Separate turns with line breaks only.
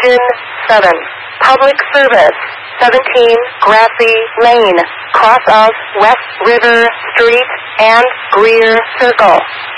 Engine 7. Public Service 17 Grassy Lane, cross of West River Street and Greer Circle.